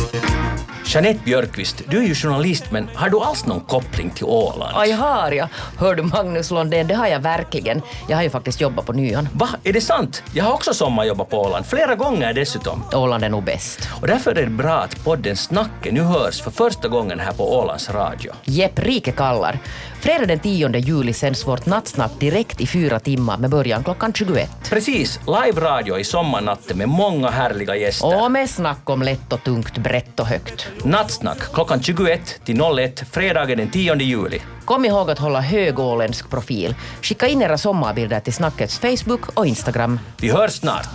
Jeanette Björkqvist, du är ju journalist, men har du alls någon koppling till Åland? Ja, jag har jag. Hör du Magnus Londén, det har jag verkligen. Jag har ju faktiskt jobbat på Nyan. Va? Är det sant? Jag har också sommarjobbat på Åland, flera gånger dessutom. Åland är nog bäst. Och därför är det bra att podden Snacket nu hörs för första gången här på Ålands Radio. Jepp, Rike kallar. Fredag den 10 juli sänds vårt nattsnack direkt i 4 timmar med början klockan 21. Precis, live-radio i sommarnatten med många härliga gäster. Och med snack om lätt och tungt, brett och högt. Nattsnack klockan 21 till 01 fredagen den 10 juli. Kom ihåg att hålla hög åländsk profil. Skicka in era sommarbilder till Snackets Facebook och Instagram. Vi hörs snart.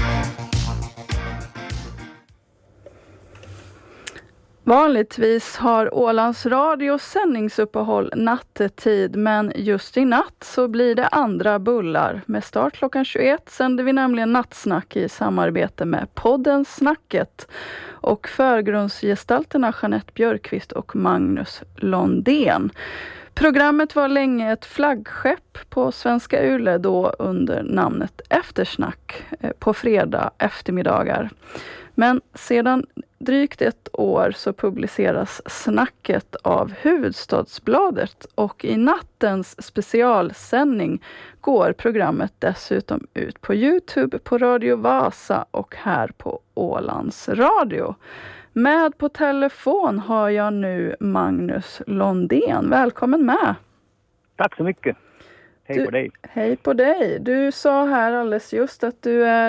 Vanligtvis har Ålands Radio sändningsuppehåll nattetid, men just i natt så blir det andra bullar. Med start klockan 21 sänder vi nämligen nattsnack i samarbete med podden Snacket och förgrundsgestalterna Jeanette Björkqvist och Magnus Londén. Programmet var länge ett flaggskepp på Svenska Yle, då under namnet Eftersnack på fredag eftermiddagar. Men sedan drygt ett år så publiceras Snacket av Hufvudstadsbladet och i nattens specialsändning går programmet dessutom ut på YouTube, på Radio Vasa och här på Ålands Radio. Med på telefon har jag nu Magnus Londén. Välkommen med. Tack så mycket. Hej på dig. Hej på dig. Du sa här alldeles just att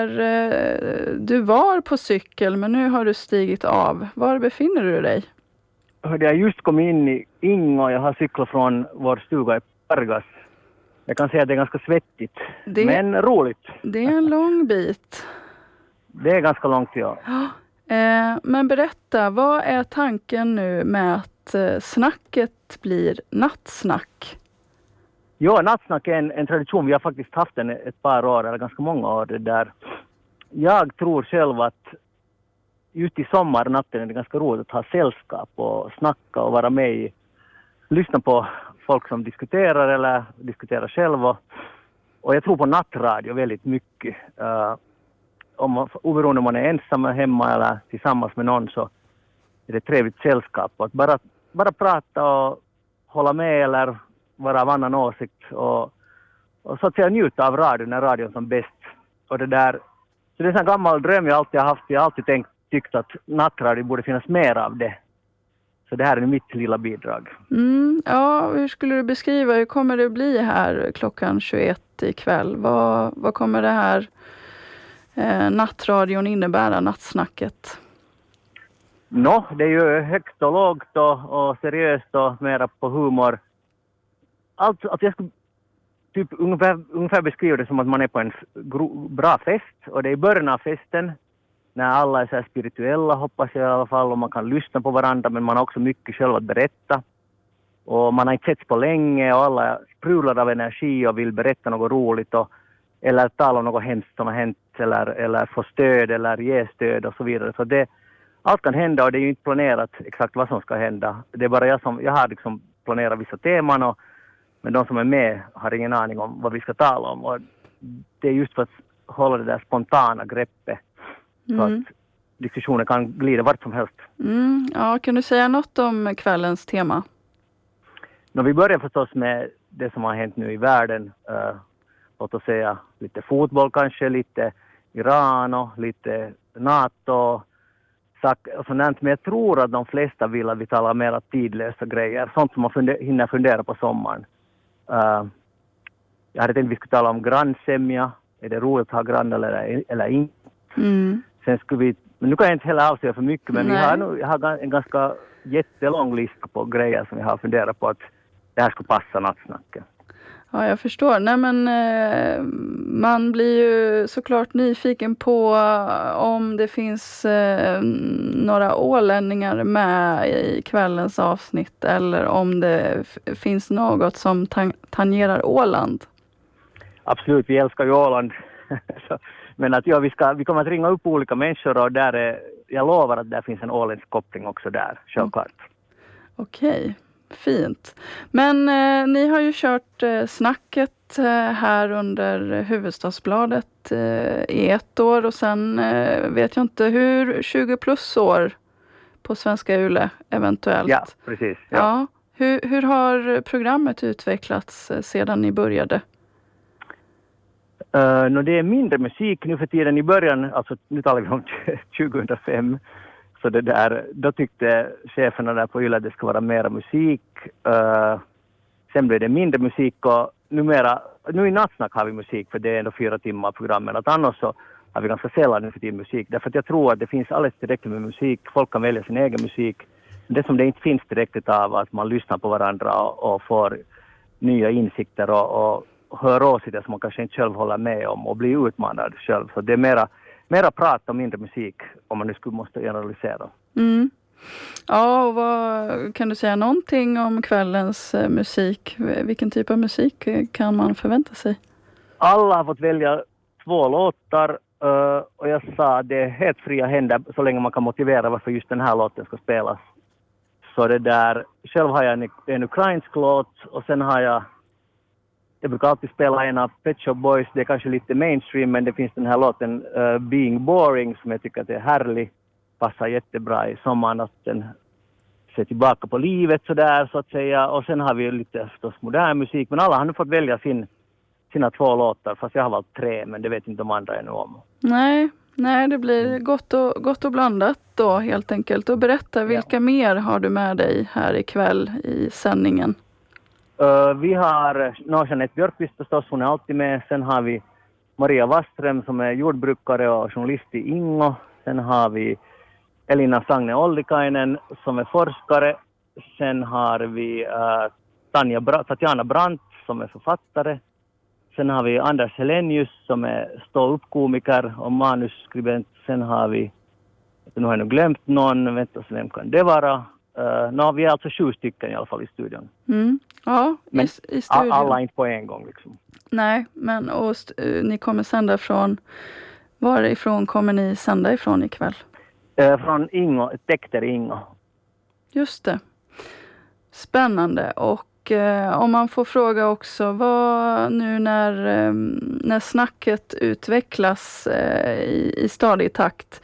du var på cykel, men nu har du stigit av. Var befinner du dig? Jag har just kommit in i Ingo och jag har cyklat från vår stuga i Pargas. Jag kan säga att det är ganska svettigt, men roligt. Det är en lång bit. Det är ganska långt, ja. Men berätta, vad är tanken nu med att snacket blir nattsnack? Ja, nattsnack är en tradition. Vi har faktiskt haft den ett par år, eller ganska många år. Där. Jag tror själv att just i sommarnatten är det ganska roligt att ha sällskap och snacka och vara med i, lyssna på folk som diskuterar eller diskuterar själv. Och jag tror på nattradio väldigt mycket. Oberoende om man är ensam hemma eller tillsammans med någon, så är det trevligt sällskap. Att bara prata och hålla med eller vara av annan åsikt och så att säga njuta av radion när radion som bäst. Och så det är en sån gammal dröm jag alltid har haft. Jag har alltid tyckt att nattradio borde finnas mer av det. Så det här är mitt lilla bidrag. Ja, hur skulle du beskriva, hur kommer det bli här klockan 21 ikväll? Vad kommer det här nattradion innebära, nattsnacket? Det är ju högt och lågt och seriöst och mera på humor. Alltså att jag skulle typ ungefär beskriva det som att man är på en bra fest. Och det är i början av festen när alla är så här spirituella, hoppas jag i alla fall. Och man kan lyssna på varandra, men man har också mycket själv att berätta. Och man har inte sett på länge och alla sprudlar av energi och vill berätta något roligt. Eller tala om något hemskt som har hänt eller få stöd eller ge stöd och så vidare. Så allt kan hända och det är ju inte planerat exakt vad som ska hända. Det är bara jag har liksom planerat vissa teman men de som är med har ingen aning om vad vi ska tala om. Och det är just för att hålla det där spontana greppet så att diskussionen kan glida vart som helst. Ja, kan du säga något om kvällens tema? Vi börjar förstås med det som har hänt nu i världen. Låt oss säga lite fotboll kanske, lite Iran och lite NATO och sånt. Men jag tror att de flesta vill att vi talar mer tidlösa grejer. Sånt som man hinner fundera på sommaren. Jag hade tänkt att vi skulle tala om grannsämja. Är det roligt att ha grannar eller inte? Sen men nu kan jag inte heller avslöja för mycket. Men jag har en ganska jättelång lista på grejer som jag har funderat på att det här ska passa nattsnacket. Ja, jag förstår. Nej, men man blir ju såklart nyfiken på om det finns några ålänningar med i kvällens avsnitt eller om det finns något som tangerar Åland. Absolut, vi älskar ju Åland. Men att vi kommer att ringa upp olika människor och jag lovar att där finns en åländsk koppling också där, självklart. Okej. Fint. Men ni har ju kört snacket här under Hufvudstadsbladet i 1 år och sen vet jag inte hur 20 plus år på Svenska Yle eventuellt. Ja, precis. Ja. Ja. Hur har programmet utvecklats sedan ni började? Det är mindre musik nu för tiden. I början, alltså nu talar vi om 2005, så då tyckte cheferna där på Yle att det ska vara mera musik. Sen blev det mindre musik och nu i Nattsnack har vi musik för det är ändå 4 timmar programmen. Att annars så har vi ganska sällan nu för tiden musik. Därför att jag tror att det finns alldeles tillräckligt med musik. Folk kan välja sin egen musik. Det som det inte finns tillräckligt av att man lyssnar på varandra och får nya insikter och hör åsikter som man kanske inte själv håller med om och blir utmanad själv. Så det är mera prat och mindre musik om man nu skulle måste generalisera. Mm. Ja, och kan du säga någonting om kvällens musik? Vilken typ av musik kan man förvänta sig? Alla har fått välja 2 låtar och jag sa att det är helt fria händer så länge man kan motivera varför just den här låten ska spelas. Så själv har jag en ukrainsk låt och sen har jag brukar alltid spela en av Pet Shop Boys, det är kanske lite mainstream men det finns den här låten Being Boring som jag tycker att det är härlig, passar jättebra i sommaren att den ser tillbaka på livet sådär så att säga och sen har vi lite förstås modern musik men alla har nu fått välja sina 2 låtar fast jag har valt 3 men det vet inte de andra ännu om. Nej, det blir gott och blandat då helt enkelt. Och berätta, vilka mer har du med dig här ikväll i sändningen? Vi har Jeanette Björkqvist förstås, hon är alltid med. Sen har vi Maria Waström som är jordbrukare och journalist i Ingo. Sen har vi Elina Sagne Ollikainen som är forskare. Sen har vi Tatjana Brandt som är författare. Sen har vi Anders Helenius som är stå-upp-komiker och manusskribent. Sen har vi, nu har jag nog glömt någon, vänta så vem kan det vara? Vi är alltså 7 stycken i alla fall i studion. Mm. Ja, men i studion. Alla inte på en gång liksom. Nej, men ni kommer sända varifrån kommer ni sända ifrån ikväll? Från Ingo, Tekter Ingo. Just det. Spännande. Och om man får fråga också, vad nu när snacket utvecklas i stadig takt,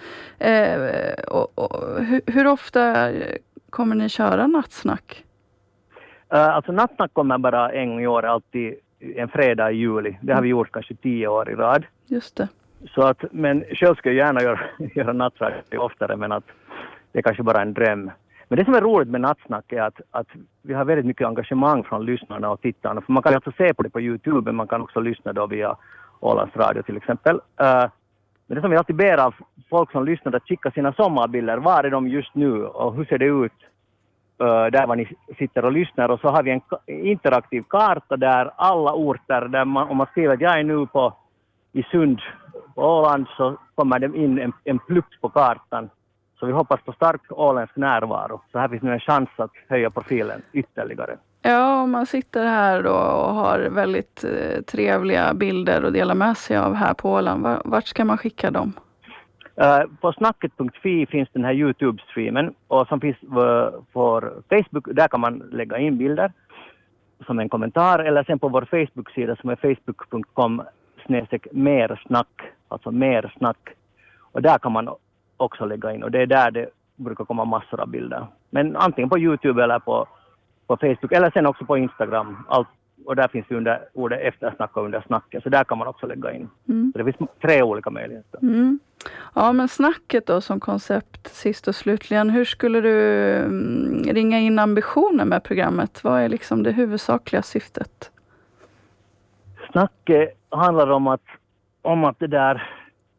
hur ofta kommer ni köra nattsnack? Alltså nattsnack kommer bara en gång i år, alltid en fredag i juli. Det har vi gjort kanske 10 år i rad. Just det. Men själv ska jag gärna göra nattsnack oftare, men att det är kanske bara en dröm. Men det som är roligt med nattsnack är att vi har väldigt mycket engagemang från lyssnarna och tittarna. För man kan alltså se på det på YouTube, men man kan också lyssna då via Ålands Radio till exempel. Men det som vi alltid ber av folk som lyssnar att skicka sina sommarbilder. Var är de just nu och hur ser det ut där var ni sitter och lyssnar? Och så har vi en interaktiv karta där alla orter, där om man skriver att jag är nu i Sund på Åland, så kommer det in en plupp på kartan. Så vi hoppas på stark åländsk närvaro. Så här finns nu en chans att höja profilen ytterligare. Ja, om man sitter här då och har väldigt trevliga bilder att dela med sig av här på Åland. Vart ska man skicka dem? På snacket.fi finns den här YouTube-streamen. Och som finns för Facebook, där kan man lägga in bilder som en kommentar. Eller sen på vår Facebook-sida som är facebook.com/mersnack. Alltså mersnack. Och där kan man också lägga in. Och det är där det brukar komma massor av bilder. Men antingen på YouTube eller på Facebook. Eller sen också på Instagram. Och där finns det under ordet eftersnack och under snacket. Så där kan man också lägga in. Mm. Så det finns 3 olika möjligheter. Mm. Ja, men snacket då som koncept sist och slutligen. Hur skulle du ringa in ambitionen med programmet? Vad är liksom det huvudsakliga syftet? Snacket handlar om att det där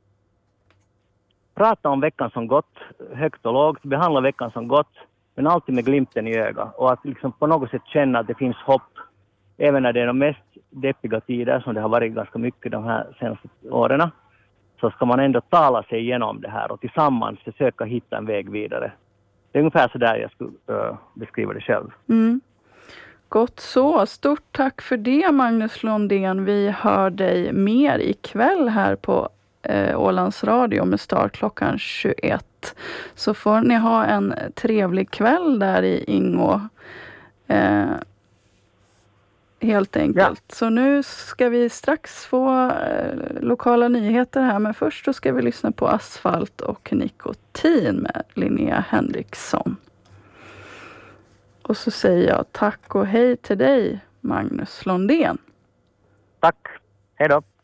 prata om veckan som gått, högt och lågt, behandla veckan som gått, men alltid med glimten i ögat. Och att liksom på något sätt känna att det finns hopp, även när det är de mest deppiga tider, som det har varit ganska mycket de här senaste åren, så ska man ändå tala sig igenom det här och tillsammans försöka hitta en väg vidare. Det är ungefär så där jag skulle beskriva det själv. Mm. Gott så. Stort tack för det, Magnus Lundén. Vi hör dig mer ikväll här på Ålands Radio med start klockan 21. Så får ni ha en trevlig kväll där i Ingo. helt enkelt. Ja. Så nu ska vi strax få lokala nyheter här, men först så ska vi lyssna på Asfalt och nikotin med Linnea Henriksson. Och så säger jag tack och hej till dig, Magnus Londén. Tack, hej då.